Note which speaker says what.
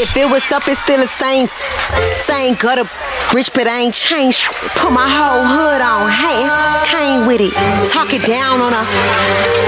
Speaker 1: If it was up, it's still the same. Same gutter, rich, but I ain't changed. Put my whole hood on, hey, came with it. Talk it down on a